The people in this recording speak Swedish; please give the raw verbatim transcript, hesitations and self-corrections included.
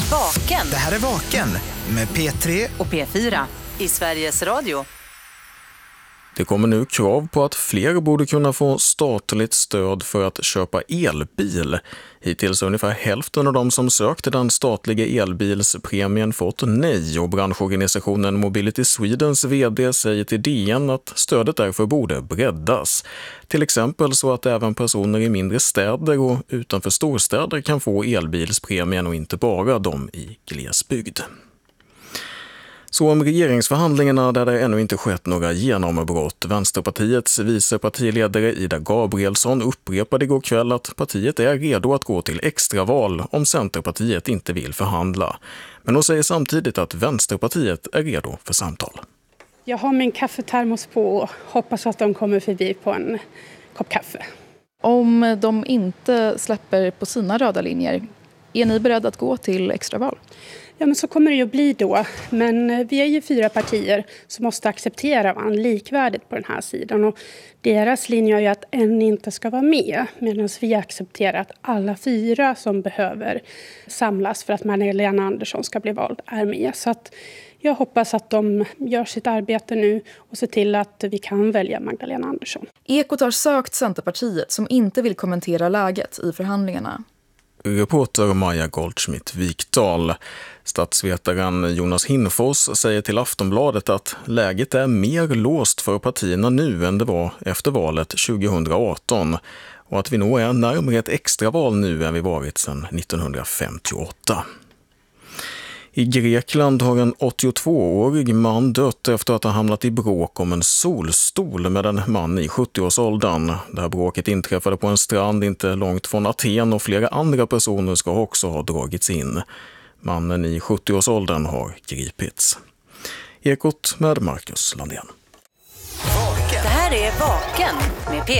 Vaken. Det här är Vaken med P tre och P fyra i Sveriges Radio. Det kommer nu krav på att fler borde kunna få statligt stöd för att köpa elbil. Hittills ungefär hälften av de som sökte den statliga elbilspremien fått nej, och branschorganisationen Mobility Swedens vd säger till D N att stödet därför borde breddas. Till exempel så att även personer i mindre städer och utanför storstäder kan få elbilspremien och inte bara de i glesbygd. Så om regeringsförhandlingarna där det ännu inte skett några genombrott. Vänsterpartiets vicepartiledare Ida Gabrielsson upprepade igår kväll att partiet är redo att gå till extraval om Centerpartiet inte vill förhandla. Men hon säger samtidigt att Vänsterpartiet är redo för samtal. Jag har min kaffetermos på och hoppas att de kommer förbi på en kopp kaffe. Om de inte släpper på sina röda linjer, är ni beredda att gå till extraval? Ja, men så kommer det ju bli då. Men vi är ju fyra partier som måste acceptera varandra likvärdigt på den här sidan. Och deras linje är ju att en inte ska vara med. Medan vi accepterar att alla fyra som behöver samlas för att Magdalena Andersson ska bli vald är med. Så att jag hoppas att de gör sitt arbete nu och ser till att vi kan välja Magdalena Andersson. Ekot har sökt Centerpartiet som inte vill kommentera läget i förhandlingarna. Reporter Maja Goldschmidt-Vikdal. Statsvetaren Jonas Hinfors säger till Aftonbladet att läget är mer låst för partierna nu än det var efter valet tjugo arton och att vi nog är närmare ett extraval nu än vi varit sedan nittonhundrafemtioåtta. I Grekland har en åttiotvåårig man dött efter att ha hamnat i bråk om en solstol med en man i sjuttioårsåldern. Det här bråket inträffade på en strand inte långt från Aten och flera andra personer ska också ha dragits in. Mannen i sjuttioårsåldern har gripits. Ekot med Marcus Landén. Det här är Vaken med P